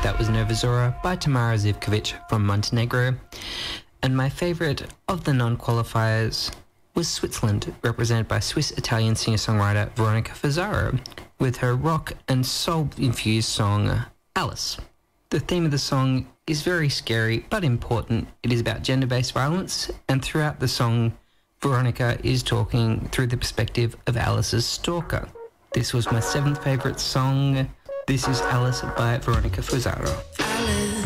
That was Nova Zora by Tamara Zivkovic from Montenegro. And my favourite of the non-qualifiers was Switzerland, represented by Swiss-Italian singer-songwriter Veronica Fazzaro, with her rock and soul-infused song, Alice. The theme of the song is very scary but important. It is about gender-based violence, and throughout the song, Veronica is talking through the perspective of Alice's stalker. This was my 7th favourite song. This is Alice by Veronica Fazzaro.